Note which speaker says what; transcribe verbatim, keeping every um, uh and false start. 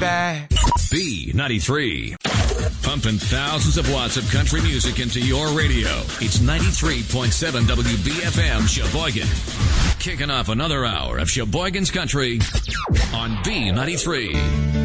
Speaker 1: back.
Speaker 2: B ninety-three. Pumping thousands of watts of country music into your radio. It's ninety-three point seven W B F M Sheboygan. Kicking off another hour of Sheboygan's Country on B ninety-three.